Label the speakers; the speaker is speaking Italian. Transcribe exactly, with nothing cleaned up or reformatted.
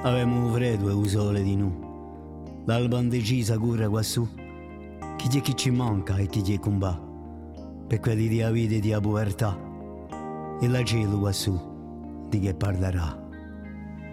Speaker 1: Avemo freddo e un sole di nu. L'alba indecisa curra quassù. Chi è chi ci manca e chi è comba. Per quelli di vita e di povertà. E la cielo quassù di che parlerà.